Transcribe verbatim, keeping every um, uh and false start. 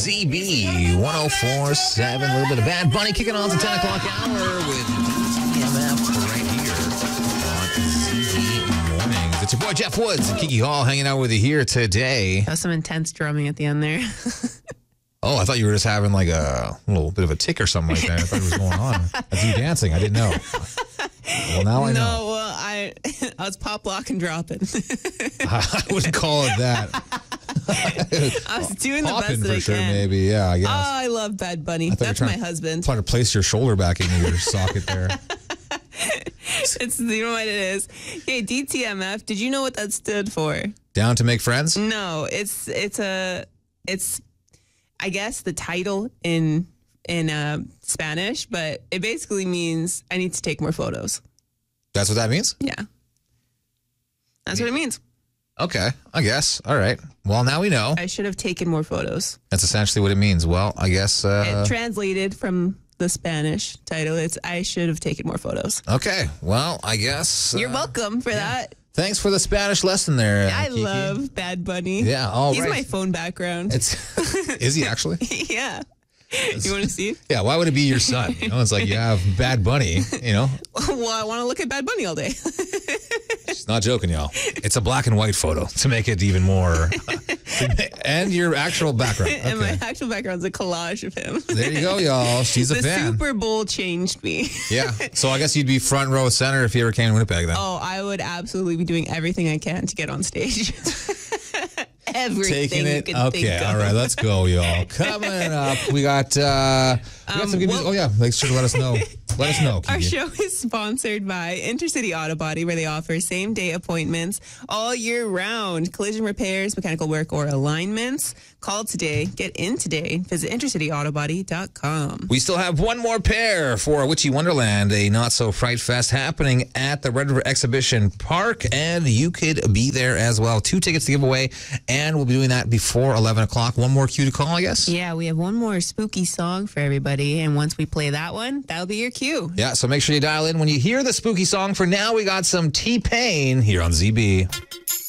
Z B one oh four point seven. A little bit of Bad Bunny kicking on the ten o'clock hour with D T M F right here on Z B Mornings. It's your boy Jeff Woods and Kiki Hall hanging out with you here today. That was some intense drumming at the end there. Oh, I thought you were just having like a little bit of a tick or something like that. I thought it was going on. That's you dancing. I didn't know. Well, now I know. No, well, I I was pop, lock, and dropping. I wouldn't call it that. I was doing the Popping best that for I sure, can. maybe. Yeah, I guess. Oh, I love Bad Bunny. I thought you were That's trying- my husband. Trying to place your shoulder back into your socket there. It's, you know what it is? Hey, D T M F, did you know what that stood for? Down to make friends? No, it's it's a it's I guess the title in in uh, Spanish, but it basically means I need to take more photos. That's what that means? Yeah, that's what it means. Okay, I guess. All right. Well, now we know. I should have taken more photos. That's essentially what it means. Well, I guess. Uh, It translated from the Spanish title, it's I should have taken more photos. okay. Well, I guess. You're uh, welcome for that. Thanwant for the Spanish lesson there. Uh, I Kiki. love Bad Bunny. Yeah, all He's right. my phone background. It's is he actually? Yeah. You want to see? Yeah. Why would it be your son? You know, it's like you have Bad Bunny. You know, Well, I want to look at Bad Bunny all day. she's not joking, y'all. It's a black and white photo to make it even more. And your actual background. And my Okay. actual background's a collage of him. There you go, y'all. She's a The fan. Super Bowl changed me. Yeah. So I guess you'd be front row center if you ever came to Winnipeg then. Oh, I would absolutely be doing everything I can to get on stage. Everything Taking you it. can Okay. think of. All right. Let's go, y'all. Coming up, we got, uh, we got Um, some good well- news. Oh, yeah. Make sure to let us know. Let us know. Our Kiki. show is sponsored by Intercity Auto Body, where they offer same-day appointments all year round. Collision repairs, mechanical work, or alignments. Call today. Get in today. Visit intercity auto body dot com. We still have one more pair for Witchy Wonderland, a not-so-fright fest happening at the Red River Exhibition Park, and you could be there as well. Two tickets to give away, and we'll be doing that before eleven o'clock. One more cue to call, I guess? Yeah, we have one more spooky song for everybody, and once we play that one, that'll be your cue. Yeah, so make sure you dial in when you hear the spooky song. For now, we got some T-Pain here on Z B.